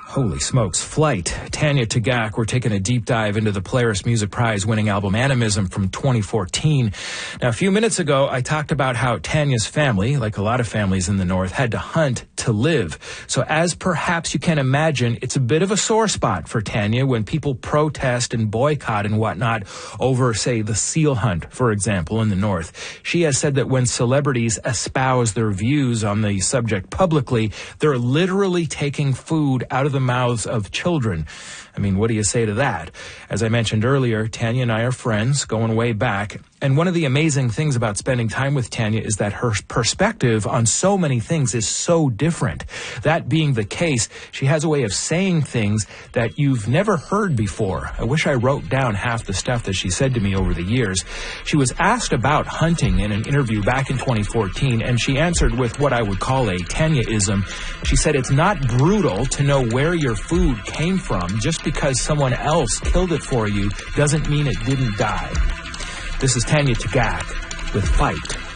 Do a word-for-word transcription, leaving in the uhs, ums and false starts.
Holy smokes, Flight. Tanya Tagaq, we're taking a deep dive into the Polaris Music Prize winning album Animism from twenty fourteen. Now, a few minutes ago, I talked about how Tanya's family, like a lot of families in the North, had to hunt to live. So as perhaps you can imagine, it's a bit of a sore spot for Tanya when people protest and boycott and whatnot over, say, the seal hunt, for example, in the North. She has said that when celebrities espouse their views on the subject publicly, they're literally taking food out of the mouths of children. I mean, what do you say to that? As I mentioned earlier, Tanya and I are friends, going way back. And one of the amazing things about spending time with Tanya is that her perspective on so many things is so different. That being the case, she has a way of saying things that you've never heard before. I wish I wrote down half the stuff that she said to me over the years. She was asked about hunting in an interview back in twenty fourteen, and she answered with what I would call a Tanya-ism. She said, "It's not brutal to know where your food came from. Just because someone else killed it for you doesn't mean it didn't die." This is Tanya Tagaq with Fight.